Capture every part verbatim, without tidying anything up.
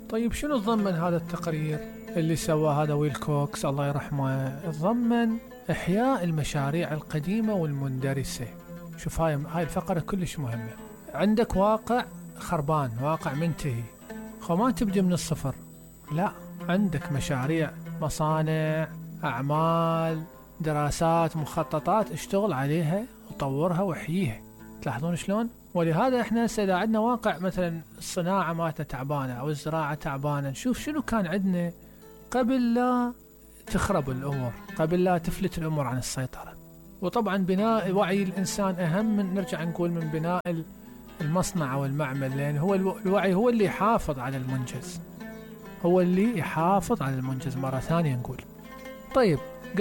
طيب شنو ضمن هذا التقرير اللي سوى هذا ويلكوكس الله يرحمه؟ ضمن إحياء المشاريع القديمة والمندرسة. شوف هاي هاي الفقرة كلش مهمة. عندك واقع خربان، واقع منتهي، خو ما تبدي من الصفر، لا، عندك مشاريع، مصانع، أعمال، دراسات، مخططات، اشتغل عليها وطورها وحييها. تلاحظون شلون؟ ولهذا احنا هسه اذا عندنا واقع مثلا الصناعة مالتنا تعبانة او الزراعة تعبانة، نشوف شنو كان عندنا قبل لا تخرب الامور، قبل لا تفلت الامور عن السيطرة. وطبعا بناء وعي الانسان اهم من، نرجع نقول، من بناء المصنع او المعمل، لان هو الوعي هو اللي يحافظ على المنجز، هو اللي يحافظ على المنجز. مرة ثانية نقول طيب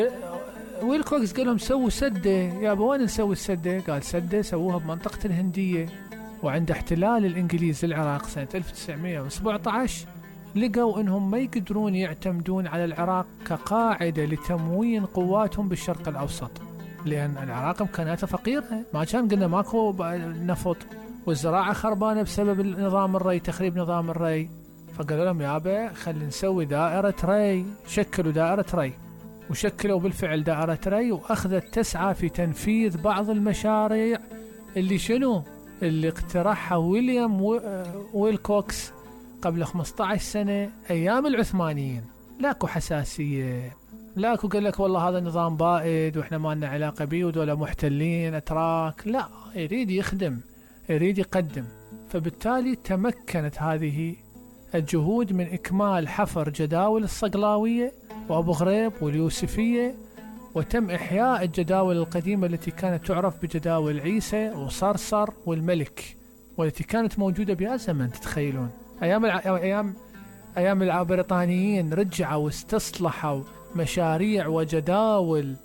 ويلكوكس قال لهم سووا سدة. يا وين نسوي السدة؟ قال سدة سووها بمنطقة الهندية. وعند احتلال الإنجليز للعراق سنة ألف وتسعمائة وسبعة عشر لقوا أنهم ما يقدرون يعتمدون على العراق كقاعدة لتموين قواتهم بالشرق الأوسط، لأن العراق إمكاناته فقيرة، ما كان قلنا ماكو نفط، والزراعة خربانة بسبب نظام الري، تخريب نظام الري. فقالوا لهم يابا خلي نسوي دائرة ري. شكلوا دائرة ري، وشكلوا بالفعل دائرة ري، وأخذت تسعى في تنفيذ بعض المشاريع اللي شنو اللي اقترحها ويليام ويلكوكس قبل خمسة عشر سنة أيام العثمانيين. لاكو حساسية، لاكو قال لك والله هذا نظام بائد وإحنا ما لنا علاقة بيه ودولا محتلين أتراك، لا، يريد يخدم، يريد يقدم. فبالتالي تمكنت هذه الجهود من إكمال حفر جداول الصقلاوية وأبو غريب واليوسفية، وتم إحياء الجداول القديمة التي كانت تعرف بجداول عيسى وصرصر والملك، والتي كانت موجودة بها زمن. تتخيلون أيام الع... أيام أيام البريطانيين رجعوا واستصلحوا مشاريع وجداول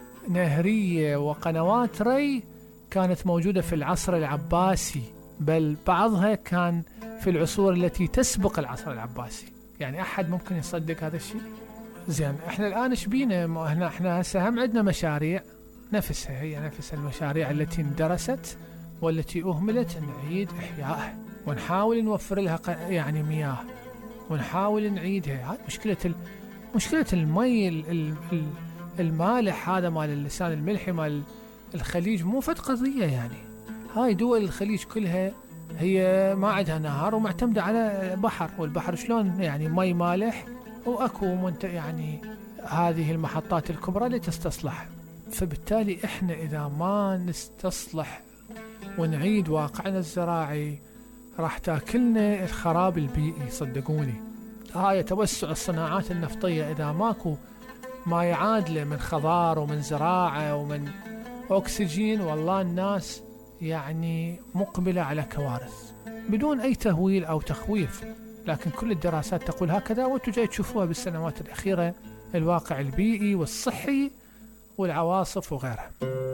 نهرية وقنوات ري كانت موجودة في العصر العباسي، بل بعضها كان في العصور التي تسبق العصر العباسي. يعني أحد ممكن يصدق هذا الشيء؟ زين، احنا الآن ايش بينا؟ احنا احنا هسه هم عندنا مشاريع نفسها، هي نفس المشاريع التي اندرست والتي أهملت، نعيد إحيائها ونحاول نوفر لها يعني مياه، ونحاول نعيدها. هاي مشكلة ال... مشكلة المي ال... ال... المالح هذا مال اللسان الملحي مال الخليج مو فد قضية. يعني هاي دول الخليج كلها هي ما عندها نهر ومعتمدة على بحر، والبحر شلون يعني مي مالح، وأكو منت يعني هذه المحطات الكبرى اللي تستصلح. فبالتالي إحنا إذا ما نستصلح ونعيد واقعنا الزراعي راح تاكلنا الخراب البيئي. صدقوني، هاي توسع الصناعات النفطية إذا ماكو ما يعادله من خضار ومن زراعة ومن أكسجين، والله الناس يعني مقبلة على كوارث بدون أي تهويل أو تخويف. لكن كل الدراسات تقول هكذا، وانتم جاي تشوفوها بالسنوات الأخيرة، الواقع البيئي والصحي والعواصف وغيرها.